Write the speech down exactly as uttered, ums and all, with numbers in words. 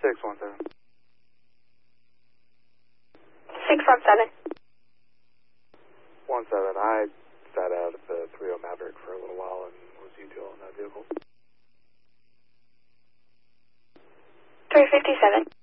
six one seven. six one seven. one seven, I sat out at the three oh Maverick for a little while and was U T L in that vehicle. three fifty-seven.